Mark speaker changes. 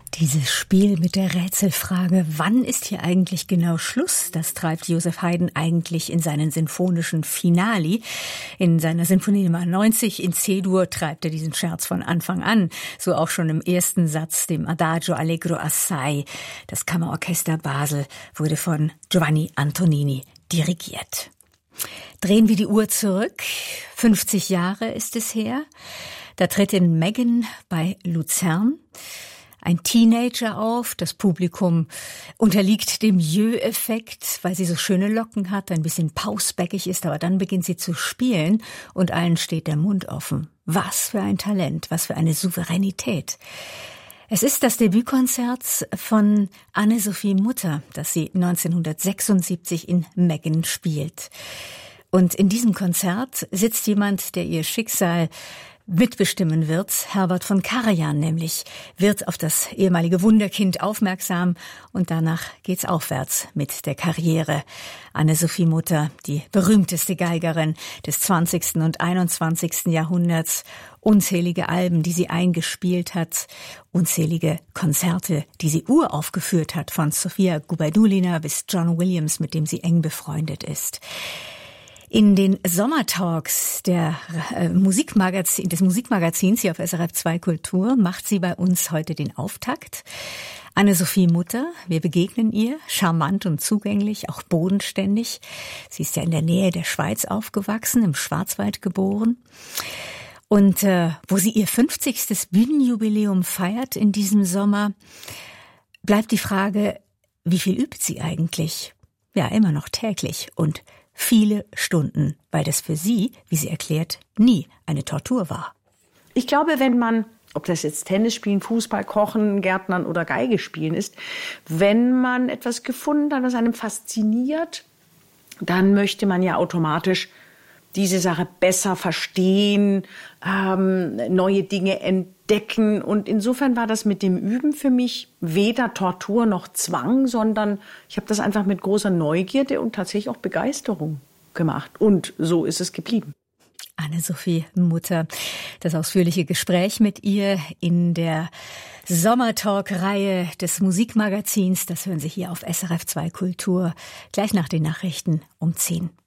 Speaker 1: Dieses Spiel mit der Rätselfrage, wann ist hier eigentlich genau Schluss, das treibt Joseph Haydn eigentlich in seinen sinfonischen Finali. In seiner Sinfonie Nummer 90 in C-Dur treibt er diesen Scherz von Anfang an. So auch schon im ersten Satz, dem Adagio Allegro assai. Das Kammerorchester Basel wurde von Giovanni Antonini dirigiert. Drehen wir die Uhr zurück. 50 Jahre ist es her. Da tritt in Meggen bei Luzern ein Teenager auf. Das Publikum unterliegt dem Jeu-Effekt, weil sie so schöne Locken hat, ein bisschen pausbäckig ist, aber dann beginnt sie zu spielen und allen steht der Mund offen. Was für ein Talent, was für eine Souveränität. Es ist das Debütkonzert von Anne-Sophie Mutter, das sie 1976 in Meggen spielt. Und in diesem Konzert sitzt jemand, der ihr Schicksal mitbestimmen wird. Herbert von Karajan nämlich wird auf das ehemalige Wunderkind aufmerksam und danach geht's aufwärts mit der Karriere. Anne-Sophie Mutter, die berühmteste Geigerin des 20. und 21. Jahrhunderts. Unzählige Alben, die sie eingespielt hat, unzählige Konzerte, die sie uraufgeführt hat, von Sofia Gubaidulina bis John Williams, mit dem sie eng befreundet ist. In den Sommertalks des Musikmagazins hier auf SRF 2 Kultur macht sie bei uns heute den Auftakt. Anne-Sophie Mutter, wir begegnen ihr, charmant und zugänglich, auch bodenständig. Sie ist ja in der Nähe der Schweiz aufgewachsen, im Schwarzwald geboren. Und wo sie ihr 50. Bühnenjubiläum feiert in diesem Sommer, bleibt die Frage, wie viel übt sie eigentlich? Ja, immer noch täglich und viele Stunden, weil das für sie, wie sie erklärt, nie eine Tortur war.
Speaker 2: Ich glaube, wenn man, ob das jetzt Tennis spielen, Fußball, Kochen, Gärtnern oder Geige spielen ist, wenn man etwas gefunden hat, was einem fasziniert, dann möchte man ja automatisch diese Sache besser verstehen, neue Dinge entdecken. Und insofern war das mit dem Üben für mich weder Tortur noch Zwang, sondern ich habe das einfach mit großer Neugierde und tatsächlich auch Begeisterung gemacht. Und so ist es geblieben.
Speaker 1: Anne-Sophie Mutter, das ausführliche Gespräch mit ihr in der Sommertalk-Reihe des Musikmagazins, das hören Sie hier auf SRF 2 Kultur, gleich nach den Nachrichten um 10.